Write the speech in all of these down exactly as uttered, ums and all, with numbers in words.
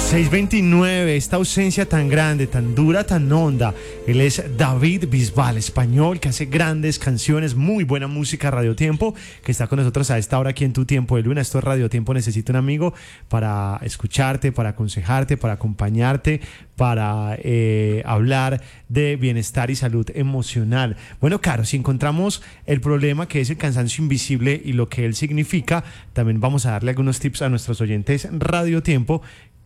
seis veintinueve, esta ausencia tan grande, tan dura, tan honda. Él es David Bisbal, español, que hace grandes canciones, muy buena música, Radio Tiempo, que está con nosotros a esta hora aquí en Tu Tiempo de Luna. Esto es Radio Tiempo, necesito un amigo para escucharte, para aconsejarte, para acompañarte, para eh, hablar de bienestar y salud emocional. Bueno, Caro, si encontramos el problema que es el cansancio invisible y lo que él significa, también vamos a darle algunos tips a nuestros oyentes Radio Tiempo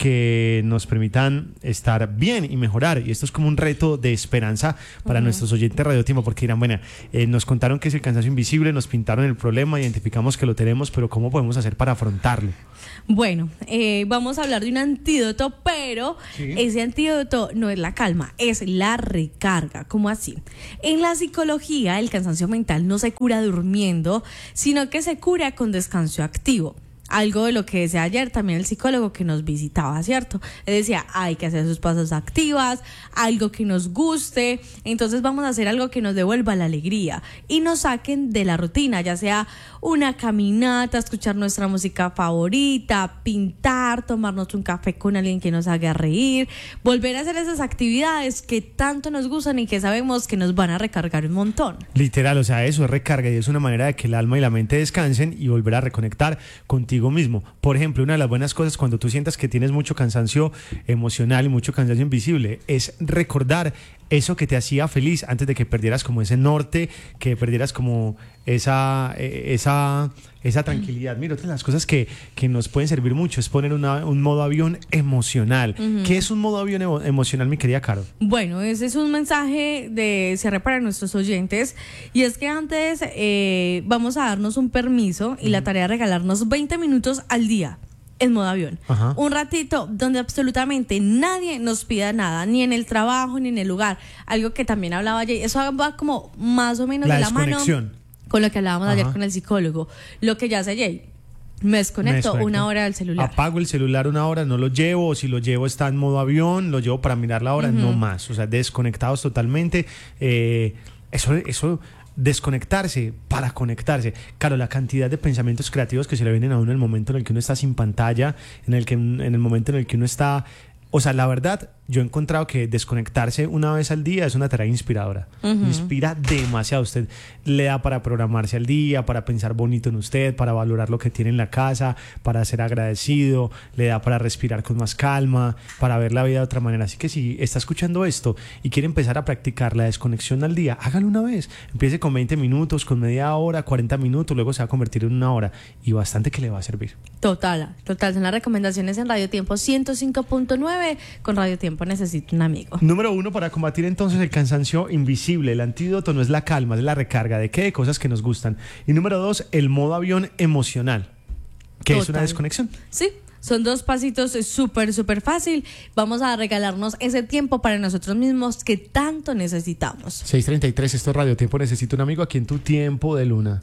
que nos permitan estar bien y mejorar. Y esto es como un reto de esperanza para uh-huh. nuestros oyentes Radio Tiempo, porque dirán, bueno, eh, nos contaron que es el cansancio invisible, nos pintaron el problema, identificamos que lo tenemos, pero ¿cómo podemos hacer para afrontarlo? Bueno, eh, vamos a hablar de un antídoto, pero ¿sí? ese antídoto no es la calma, es la recarga. ¿Cómo así? En la psicología, el cansancio mental no se cura durmiendo, sino que se cura con descanso activo. Algo de lo que decía ayer también el psicólogo que nos visitaba, ¿cierto? Él decía, hay que hacer sus pausas activas, algo que nos guste, entonces vamos a hacer algo que nos devuelva la alegría y nos saquen de la rutina, ya sea una caminata, escuchar nuestra música favorita, pintar, tomarnos un café con alguien que nos haga reír, volver a hacer esas actividades que tanto nos gustan y que sabemos que nos van a recargar un montón. Literal, o sea, eso es recarga y es una manera de que el alma y la mente descansen y volver a reconectar contigo mismo. Por ejemplo, una de las buenas cosas cuando tú sientas que tienes mucho cansancio emocional y mucho cansancio invisible es recordar eso que te hacía feliz antes de que perdieras como ese norte, que perdieras como esa esa esa tranquilidad. Mira, otra de las cosas que, que nos pueden servir mucho es poner una, un modo avión emocional. Uh-huh. ¿Qué es un modo avión emo- emocional, mi querida Caro? Bueno, ese es un mensaje de cierre para nuestros oyentes, y es que antes eh, vamos a darnos un permiso y uh-huh. la tarea de regalarnos veinte minutos al día en modo avión. Ajá. Un ratito donde absolutamente nadie nos pida nada, ni en el trabajo, ni en el lugar. Algo que también hablaba ayer, eso va como más o menos la de la mano con lo que hablábamos Ajá. ayer con el psicólogo. Lo que ya hace Jay, me desconecto, me desconecto una hora del celular. Apago el celular una hora, no lo llevo, o si lo llevo está en modo avión, lo llevo para mirar la hora, uh-huh. no más. O sea, desconectados totalmente. Eh, eso, eso... desconectarse para conectarse. Claro, la cantidad de pensamientos creativos que se le vienen a uno en el momento en el que uno está sin pantalla, en el que en el momento en el que uno está, o sea, la verdad, yo he encontrado que desconectarse una vez al día es una tarea inspiradora. Uh-huh. Inspira demasiado. Usted le da para programarse al día, para pensar bonito en usted, para valorar lo que tiene en la casa, para ser agradecido, le da para respirar con más calma, para ver la vida de otra manera. Así que si está escuchando esto y quiere empezar a practicar la desconexión al día, hágalo una vez. Empiece con veinte minutos, con media hora, cuarenta minutos, luego se va a convertir en una hora y bastante que le va a servir. Total, total. Son las recomendaciones en Radio Tiempo ciento cinco punto nueve con Radio Tiempo. Necesito un amigo. Número uno, para combatir entonces el cansancio invisible, el antídoto no es la calma, es la recarga. ¿De qué? De cosas que nos gustan. Y número dos, el modo avión emocional, que Total. Es una desconexión. Sí, son dos pasitos súper, súper fácil. Vamos a regalarnos ese tiempo para nosotros mismos que tanto necesitamos. seis treinta y tres, esto es Radio Tiempo, necesito un amigo aquí en Tu Tiempo de Luna.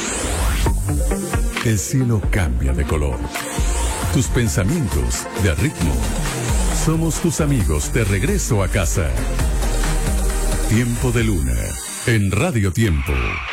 El cielo cambia de color. Tus pensamientos de ritmo. Somos tus amigos de regreso a casa. Tiempo de Luna en Radio Tiempo.